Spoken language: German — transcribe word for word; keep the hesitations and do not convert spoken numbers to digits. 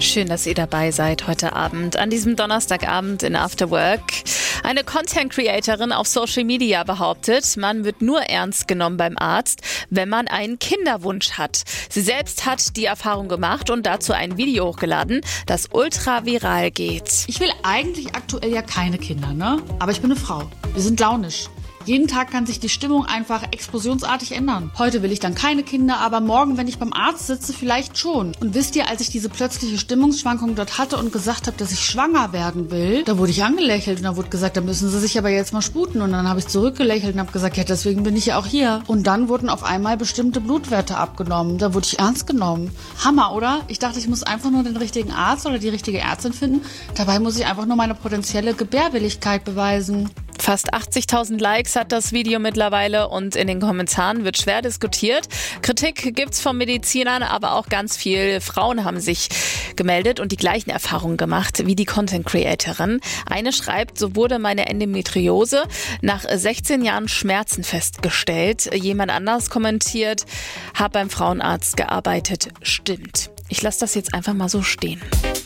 Schön, dass ihr dabei seid heute Abend, an diesem Donnerstagabend in After Work. Eine Content-Creatorin auf Social Media behauptet, man wird nur ernst genommen beim Arzt, wenn man einen Kinderwunsch hat. Sie selbst hat die Erfahrung gemacht und dazu ein Video hochgeladen, das ultra viral geht. Ich will eigentlich aktuell ja keine Kinder, ne? Aber ich bin eine Frau. Wir sind launisch. Jeden Tag kann sich die Stimmung einfach explosionsartig ändern. Heute will ich dann keine Kinder, aber morgen, wenn ich beim Arzt sitze, vielleicht schon. Und wisst ihr, als ich diese plötzliche Stimmungsschwankung dort hatte und gesagt habe, dass ich schwanger werden will, da wurde ich angelächelt und da wurde gesagt, da müssen sie sich aber jetzt mal sputen. Und dann habe ich zurückgelächelt und habe gesagt, ja, deswegen bin ich ja auch hier. Und dann wurden auf einmal bestimmte Blutwerte abgenommen. Da wurde ich ernst genommen. Hammer, oder? Ich dachte, ich muss einfach nur den richtigen Arzt oder die richtige Ärztin finden. Dabei muss ich einfach nur meine potenzielle Gebärwilligkeit beweisen. Fast achtzigtausend Likes hat das Video mittlerweile und in den Kommentaren wird schwer diskutiert. Kritik gibt's von Medizinern, aber auch ganz viele Frauen haben sich gemeldet und die gleichen Erfahrungen gemacht wie die Content-Creatorin. Eine schreibt, so wurde meine Endometriose nach sechzehn Jahren Schmerzen festgestellt. Jemand anders kommentiert, hab beim Frauenarzt gearbeitet. Stimmt. Ich lasse das jetzt einfach mal so stehen.